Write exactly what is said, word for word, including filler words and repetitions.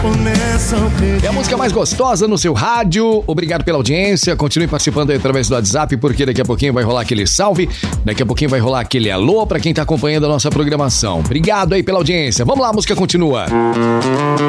É a música mais gostosa no seu rádio. Obrigado pela audiência. Continue participando aí através do WhatsApp, porque daqui a pouquinho vai rolar aquele salve. Daqui a pouquinho vai rolar aquele alô pra quem tá acompanhando a nossa programação. Obrigado aí pela audiência. Vamos lá, a música continua.